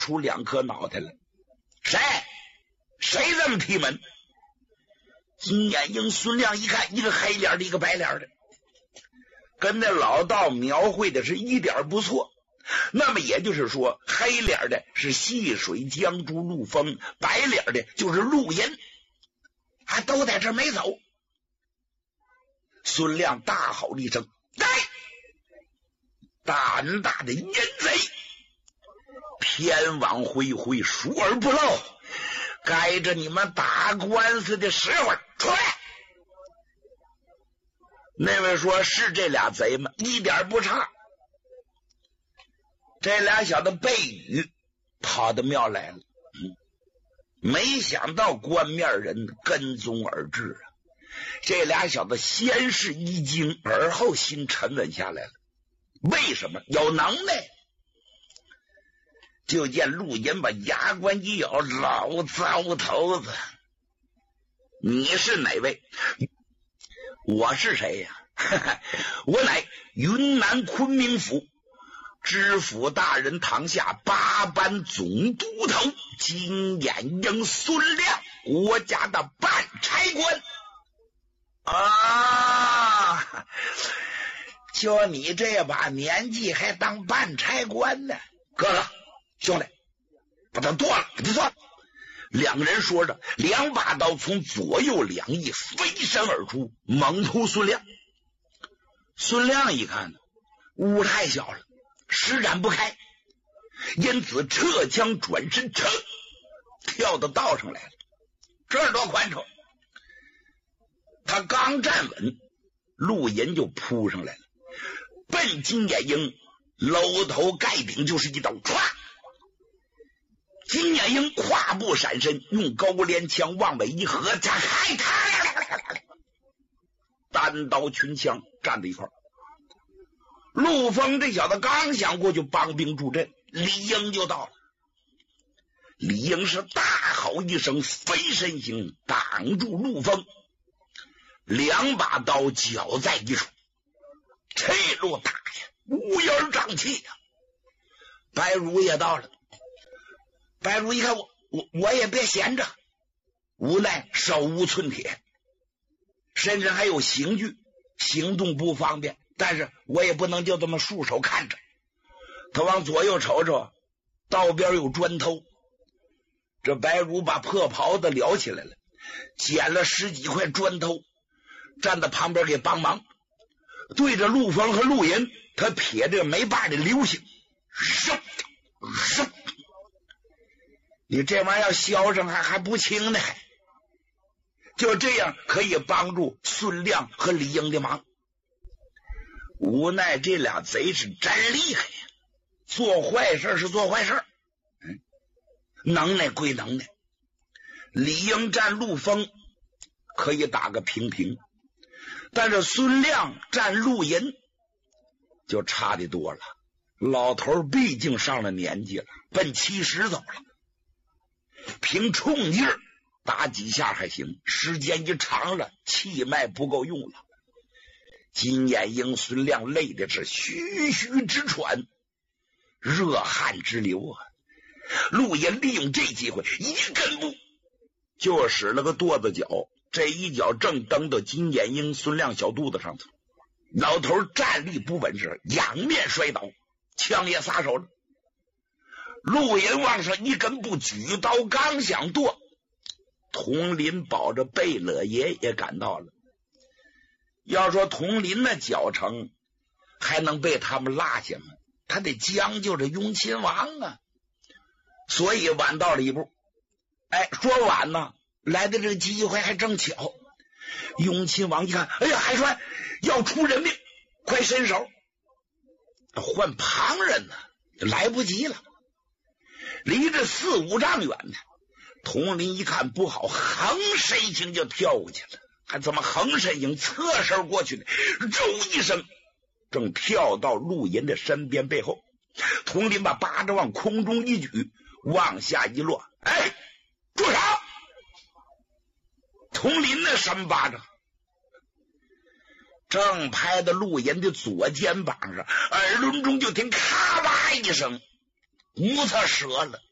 出2颗脑袋来。谁这么提门？金眼英、孙亮一看，一个黑脸的，一个白脸的，跟那老道描绘的是一点不错。那么也就是说，黑脸的是细水江珠陆丰，白脸的就是陆银，还都在这没走。孙亮大吼一声：“胆大的淫贼，天网恢恢，疏而不漏，该着你们打官司的时候出来！”那位说：“是这俩贼吗？”一点不差。这俩小子背雨跑到庙来了，没想到官面人跟踪而至啊！这俩小子先是一惊，而后心沉稳下来了。为什么？有能耐。就见陆银把牙关一咬：“老糟头子，你是哪位？”“我是谁呀？我乃云南昆明府知府大人堂下8班总督头金眼英孙亮，国家的办差官啊！就你这把年纪还当办差官呢？哥哥，兄弟，把他剁了，把他算了。”两个人说着，2把刀从左右两翼飞身而出，猛扑孙亮。孙亮一看，屋太小了，施展不开，因此撤枪转身，跳到道上来了。这多宽敞！他刚站稳，陆银就扑上来了，奔金眼英搂头盖顶就是一刀，唰！金眼英跨步闪身，用高连枪往外一合，单刀群枪站在一块儿。陆丰这小子刚想过去帮兵助阵，李英就到了。李英是大吼一声，飞身行，挡住陆丰，2把刀绞在一处，这路打呀，乌烟瘴气呀。白如也到了。白如一看，我也别闲着，无奈手无寸铁，身上还有刑具，行动不方便，但是我也不能就这么束手看着。他往左右瞅瞅，道边有砖头。这白如把破袍子撩起来了，捡了10几块砖头，站在旁边给帮忙，对着陆丰和陆银，他撇着没把的流星，你这玩意儿要削上还不轻呢，就这样可以帮助孙亮和李英的忙。无奈这俩贼是真厉害呀，做坏事是做坏事，能耐归能耐。李英战陆丰可以打个平平，但是孙亮战陆银就差得多了。老头毕竟上了年纪了，奔70走了，凭冲劲儿打几下还行，时间一长了，气脉不够用了。金眼英、孙亮累的是吁吁直喘，热汗直流啊！陆爷利用这机会一根步就使了个跺子脚，这一脚正蹬到金眼英、孙亮小肚子上头。老头站立不稳时仰面摔倒，枪也撒手了。陆爷往上一根步举刀刚想剁，佟林保着贝勒爷也赶到了。要说佟林那脚程还能被他们落下吗？他得将就着雍亲王啊，所以晚到了一步。说晚呢，来的这个机会还正巧。雍亲王一看，哎呀，海川要出人命，快伸手！换旁人呢，来不及了。离这4、5丈远呢，佟林一看不好，横身形就跳过去了。还怎么横身形侧身过去呢？肉一声，正跳到陆银的身边背后。佟林把巴掌往空中一举，往下一落，住手！佟林那什么巴掌正拍到陆银的左肩膀上，耳轮中就听咔吧一声，骨头折了。